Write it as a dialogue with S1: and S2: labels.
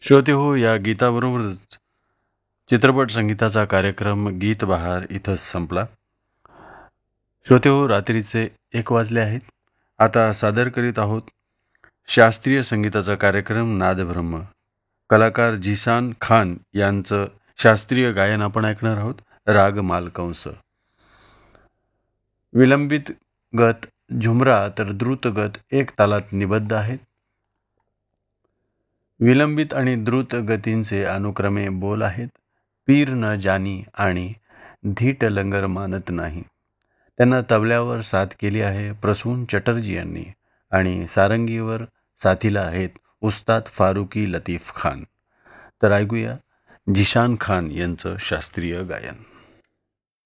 S1: श्रोते हो, या गीताबरोबरच चित्रपट संगीताचा कार्यक्रम गीत बहार इथंच संपला. श्रोते हो, रात्रीचे 1 वाजले आहेत. आता सादर करीत आहोत शास्त्रीय संगीताचा कार्यक्रम नादब्रह्म. कलाकार झिशान खान यांचं शास्त्रीय गायन आपण ऐकणार आहोत. राग मालकंस. विलंबित गत झुमरा तर द्रुत गत एक तालात निबद्ध आहेत. विलंबित आणि द्रुत गतींचे अनुक्रमे बोल आहेत. पीर न जानी आणि धीट लंगर मानत नाही. त्यांना तबल्यावर साथ केली आहे प्रसून चटर्जी यांनी आणि सारंगीवर साथीला आहेत उस्ताद फारुकी लतीफ खान. तर ऐकूया झिशान खान यांचं शास्त्रीय गायन.